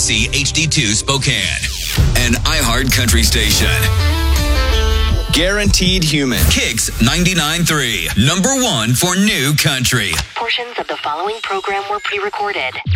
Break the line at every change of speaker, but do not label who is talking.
KFC HD2 Spokane. An iHeart Country station.
Guaranteed Human.
Kicks 99.3. Number one for new country.
Portions of the following program were pre-recorded.